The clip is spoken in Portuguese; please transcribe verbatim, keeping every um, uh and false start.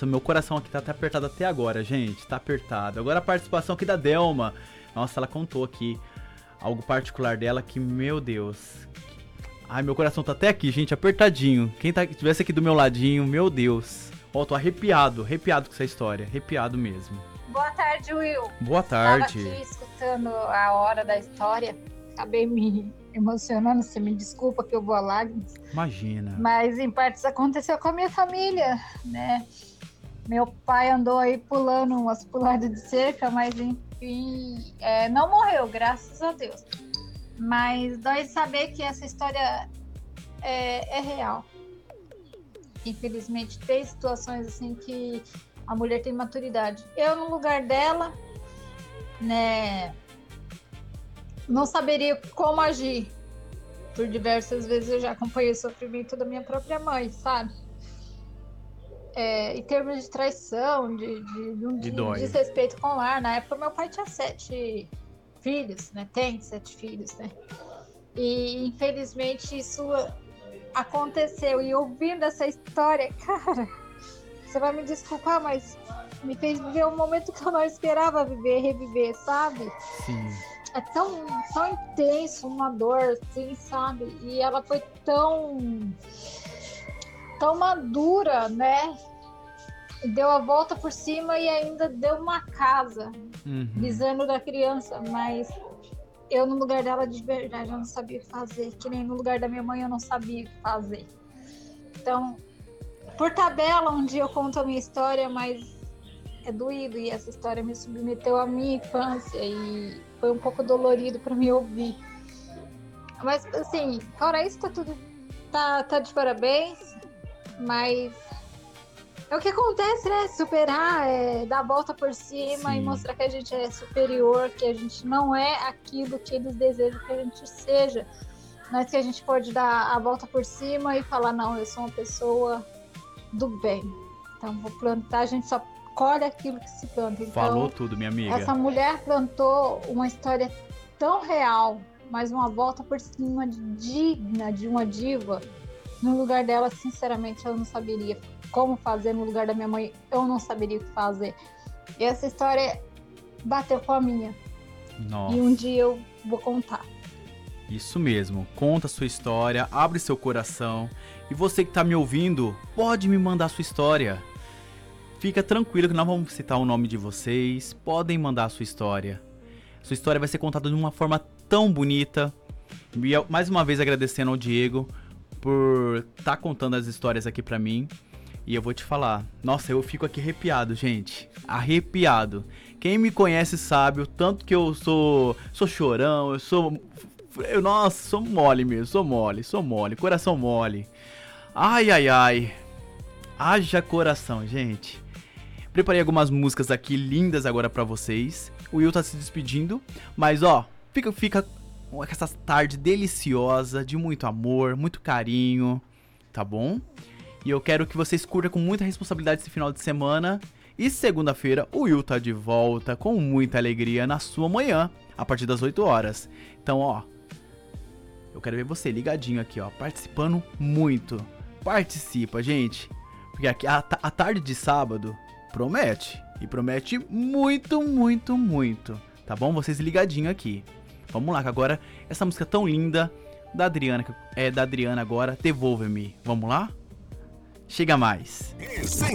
Nossa, meu coração aqui tá até apertado até agora, gente. Tá apertado. Agora a participação aqui da Delma. Nossa, ela contou aqui algo particular dela que, meu Deus. Ai, meu coração tá até aqui, gente, apertadinho. Quem tá, tivesse aqui do meu ladinho, meu Deus. Ó, tô arrepiado, arrepiado com essa história. Arrepiado mesmo. Boa tarde, Will. Boa tarde. Estava aqui escutando a hora da história. Acabei me emocionando, você me desculpa que eu vou a lágrimas. Imagina. Mas em partes aconteceu com a minha família, né? Meu pai andou aí pulando umas puladas de cerca, mas enfim, é, não morreu, graças a Deus. Mas dói saber que essa história é, é real. Infelizmente, tem situações assim que a mulher tem maturidade. Eu, no lugar dela, né, não saberia como agir. Por diversas vezes eu já acompanhei o sofrimento da minha própria mãe, sabe? É, em termos de traição, de, de, de um De de dói. desrespeito com o lar. Na época, meu pai tinha sete filhos, né? Tem sete filhos, né? E, infelizmente, isso aconteceu. E ouvindo essa história, cara, você vai me desculpar, mas me fez viver um momento que eu não esperava viver, reviver, sabe? Sim. É tão, tão intenso, uma dor, assim, sabe? E ela foi tão, tão madura, né? Deu a volta por cima e ainda deu uma casa, Uhum. visando da criança. Mas eu, no lugar dela, de verdade, eu não sabia o que fazer. Que nem no lugar da minha mãe, eu não sabia o que fazer. Então, por tabela, um dia eu conto a minha história, mas é doído. E essa história me submeteu à minha infância e foi um pouco dolorido para me ouvir. Mas, assim, fora isso, tá tudo tá, tá de parabéns. Mas é o que acontece, né? Superar, é, dar a volta por cima. Sim. E mostrar que a gente é superior, que a gente não é aquilo que eles desejam que a gente seja. Mas que a gente pode dar a volta por cima e falar, não, eu sou uma pessoa do bem. Então, vou plantar, a gente só colhe aquilo que se planta. Então, falou tudo, minha amiga. Essa mulher plantou uma história tão real, mas uma volta por cima digna de uma diva. No lugar dela, sinceramente, eu não saberia como fazer. No lugar da minha mãe, eu não saberia o que fazer. E essa história bateu com a minha. Nossa. E um dia eu vou contar. Isso mesmo, conta a sua história, abre seu coração. E você que tá me ouvindo, pode me mandar a sua história. Fica tranquilo que nós vamos citar o nome de vocês, podem mandar a sua história. Sua história vai ser contada de uma forma tão bonita. E eu, mais uma vez agradecendo ao Diego por estar tá contando as histórias aqui pra mim. E eu vou te falar, nossa, eu fico aqui arrepiado, gente, arrepiado. Quem me conhece sabe o tanto que eu sou, sou chorão, eu sou, eu, nossa, sou mole mesmo, sou mole, sou mole, coração mole. Ai, ai, ai, haja coração, gente. Preparei algumas músicas aqui lindas agora pra vocês. O Will tá se despedindo, mas ó, fica, fica com essa tarde deliciosa, de muito amor, muito carinho, tá bom? E eu quero que vocês curtam com muita responsabilidade esse final de semana. E segunda-feira o Will tá de volta com muita alegria na sua manhã, a partir das oito horas. Então, ó, eu quero ver você ligadinho aqui, ó, participando muito. Participa, gente, porque aqui a, a tarde de sábado promete, e promete muito, muito, muito, tá bom? Vocês ligadinho aqui. Vamos lá, que agora essa música tão linda da Adriana, é da Adriana agora, Devolve-me. Vamos lá? Chega mais.